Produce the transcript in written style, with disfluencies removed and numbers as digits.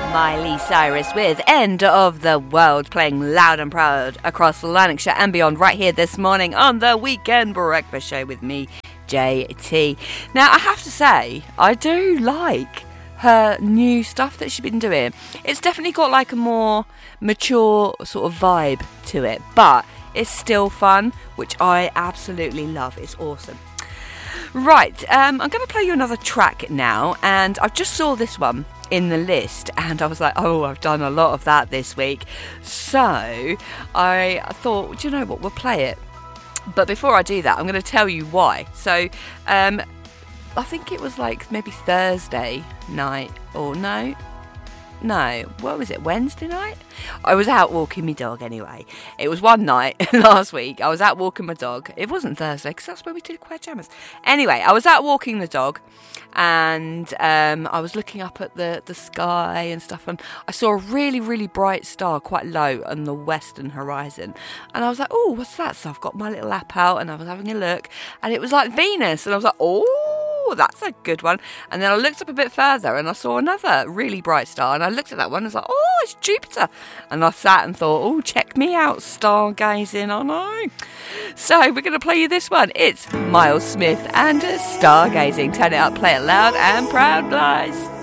Miley Cyrus with End of the World, playing loud and proud across Lanarkshire and beyond right here this morning on the Weekend Breakfast Show with me, JT. Now, I have to say, I do like her new stuff that she's been doing. It's definitely got like a more mature sort of vibe to it, but it's still fun, which I absolutely love. It's awesome. Right, I'm going to play you another track now, and I just saw this one in the list and I was like, oh, I've done a lot of that this week, so I thought, do you know what, we'll play it. But before I do that, I'm going to tell you why. So I think it was like maybe Thursday night, or no, what was it, Wednesday night? I was out walking my dog anyway. It was one night last week. I was out walking my dog. It wasn't Thursday because that's when we did Queer Jammers. Anyway, I was out walking the dog and I was looking up at the sky and stuff, and I saw a really, really bright star quite low on the western horizon. And I was like, oh, what's that? So I've got my little app out and I was having a look, and it was like Venus. And I was like, oh, that's a good one. And then I looked up a bit further and I saw another really bright star, and I looked at that one and was like, oh, it's Jupiter. And I sat and thought, oh, check me out, stargazing, I know. So we're going to play you this one. It's Miles Smith and Stargazing. Turn it up, play it loud and proud, guys.